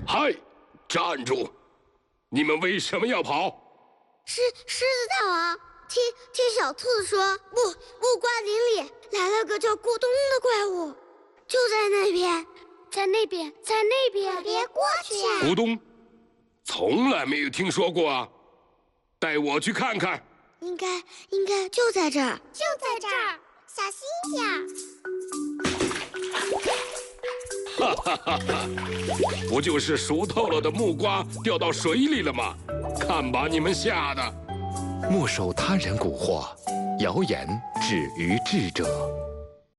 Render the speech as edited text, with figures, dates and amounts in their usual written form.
嗨，站住！你们为什么要跑？ 狮子大王，听小兔子说，木瓜林里来了个叫咕咚的怪物，就在那边，在那边，别过去啊！ 咕咚，从来没有听说过啊！带我去看看。 应该就在这儿， 小心点。 哈哈哈哈！不就是熟透了的木瓜掉到水里了吗？看把你们吓的！ 莫受他人蛊惑，谣言止于智者。